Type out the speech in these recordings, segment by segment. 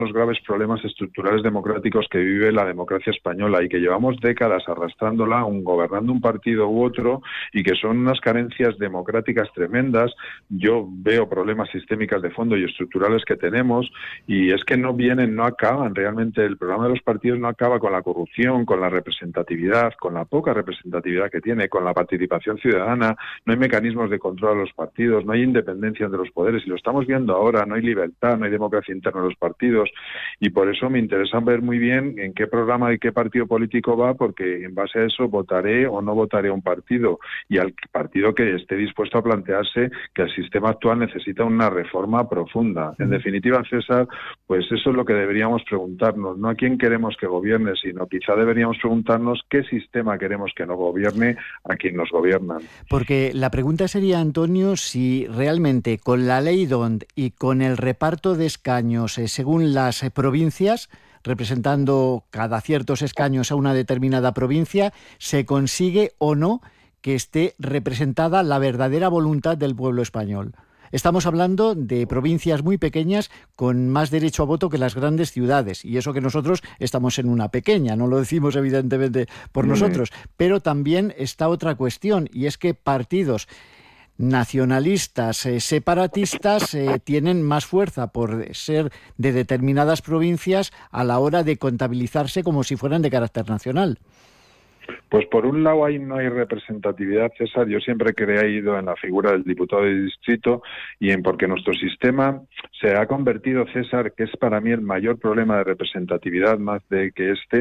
los graves problemas estructurales democráticos que vive la democracia española y que llevamos décadas arrastrándola, gobernando un partido u otro, y que son unas carencias democráticas tremendas. Yo veo problemas sistémicos de fondo y estructurales que tenemos, y es que no acaban. Realmente el programa de los partidos no acaba con la corrupción, con la representatividad, con la poca representatividad que tiene, con la participación ciudadana. No hay mecanismos de control a los partidos, no hay independencia de los poderes, y lo estamos viendo ahora. No hay libertad, no hay democracia interna de los partidos, y por eso me interesa ver muy bien en qué programa y qué partido político va, porque en base a eso votaré o no votaré a un partido, y al partido que esté dispuesto a plantearse que el sistema actual necesita una reforma profunda. En definitiva, César, pues eso es lo que deberíamos preguntarnos, no a quién queremos que gobierne, sino quizá deberíamos preguntarnos qué sistema queremos que no gobierne a quien nos gobiernan. Porque la pregunta sería, Antonio, si realmente con la ley DONT y con el reparto de escaños según las provincias, representando cada ciertos escaños a una determinada provincia, se consigue o no que esté representada la verdadera voluntad del pueblo español. Estamos hablando de provincias muy pequeñas con más derecho a voto que las grandes ciudades, y eso que nosotros estamos en una pequeña, no lo decimos evidentemente por nosotros, pero también está otra cuestión, y es que partidos nacionalistas, separatistas, tienen más fuerza por ser de determinadas provincias a la hora de contabilizarse como si fueran de carácter nacional. Pues por un lado ahí no hay representatividad, César. Yo siempre he creído en la figura del diputado de distrito y en porque nuestro sistema se ha convertido, César, que es para mí el mayor problema de representatividad más de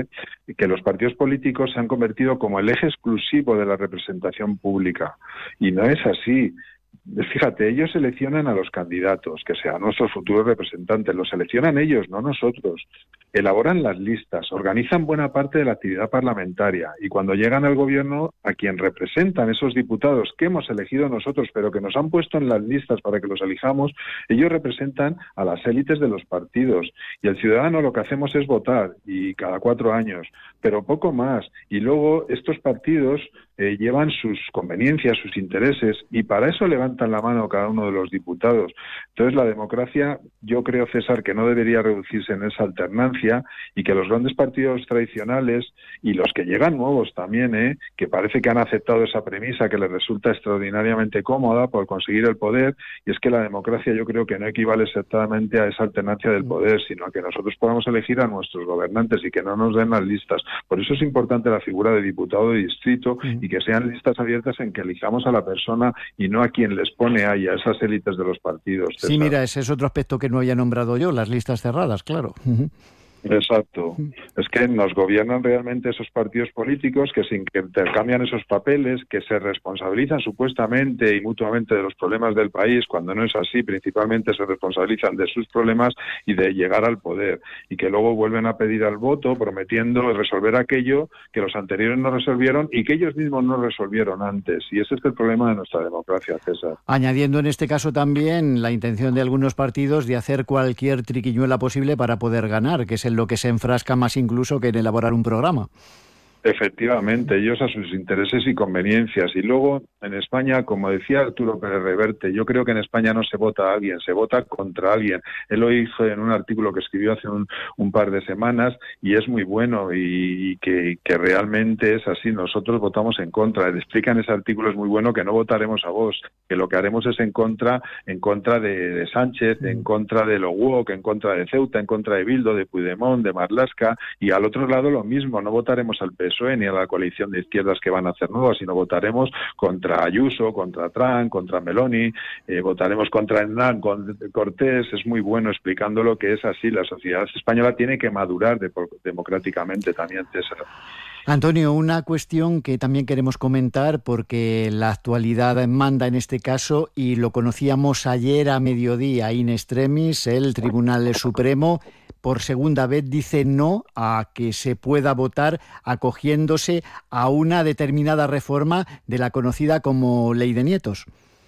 que los partidos políticos se han convertido como el eje exclusivo de la representación pública. Y no es así. Fíjate, ellos seleccionan a los candidatos, que sean nuestros futuros representantes, los seleccionan ellos, no nosotros. Elaboran las listas, organizan buena parte de la actividad parlamentaria, y cuando llegan al gobierno, a quien representan esos diputados que hemos elegido nosotros, pero que nos han puesto en las listas para que los elijamos, ellos representan a las élites de los partidos. Y el ciudadano lo que hacemos es votar, y cada 4 años, pero poco más. Y luego estos partidos llevan sus conveniencias, sus intereses, y para eso levantan la mano cada uno de los diputados. Entonces la democracia, yo creo, César, que no debería reducirse en esa alternancia, y que los grandes partidos tradicionales y los que llegan nuevos también, que parece que han aceptado esa premisa que les resulta extraordinariamente cómoda por conseguir el poder, y es que la democracia yo creo que no equivale exactamente a esa alternancia del poder, sino a que nosotros podamos elegir a nuestros gobernantes y que no nos den las listas. Por eso es importante la figura de diputado de distrito, y que sean listas abiertas en que elijamos a la persona y no a quien les pone ahí, a esas élites de los partidos. Sí, mira, ese es otro aspecto que no había nombrado yo, las listas cerradas, claro. Exacto. Es que nos gobiernan realmente esos partidos políticos que se intercambian esos papeles, que se responsabilizan supuestamente y mutuamente de los problemas del país, cuando no es así. Principalmente se responsabilizan de sus problemas y de llegar al poder, y que luego vuelven a pedir al voto prometiendo resolver aquello que los anteriores no resolvieron y que ellos mismos no resolvieron antes. Y ese es el problema de nuestra democracia, César. Añadiendo en este caso también la intención de algunos partidos de hacer cualquier triquiñuela posible para poder ganar, que es en lo que se enfrasca más incluso que en elaborar un programa. Efectivamente, ellos a sus intereses y conveniencias. Y luego, en España, como decía Arturo Pérez Reverte, yo creo que en España no se vota a alguien, se vota contra alguien. Él lo hizo en un artículo que escribió hace un par de semanas, y es muy bueno, y que realmente es así. Nosotros votamos en contra. Él explica en ese artículo, es muy bueno, que no votaremos a Vox, que lo que haremos es en contra de Sánchez, en contra de lo UOC, en contra de Ceuta, en contra de Bildu, de Puigdemont, de Marlaska, y al otro lado lo mismo, no votaremos al PSOE ni a la coalición de izquierdas que van a hacer nuevas, sino votaremos contra Ayuso, contra Trump, contra Meloni, votaremos contra Hernán Cortés. Es muy bueno explicando lo que es así. La sociedad española tiene que madurar democráticamente también, César. Antonio, una cuestión que también queremos comentar porque la actualidad manda en este caso, y lo conocíamos ayer a mediodía in extremis. El Tribunal Supremo por segunda vez dice no a que se pueda votar acogiéndose a una determinada reforma de la conocida como Ley de Nietos.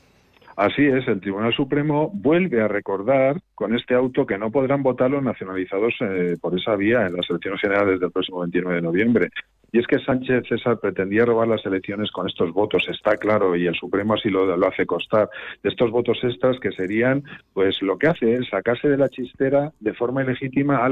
Así es, el Tribunal Supremo vuelve a recordar con este auto que no podrán votar los nacionalizados por esa vía en las elecciones generales del próximo 29 de noviembre. Y es que Sánchez César pretendía robar las elecciones con estos votos, está claro, y el Supremo así lo hace constar, de estos votos extras que serían, pues lo que hace es sacarse de la chistera de forma ilegítima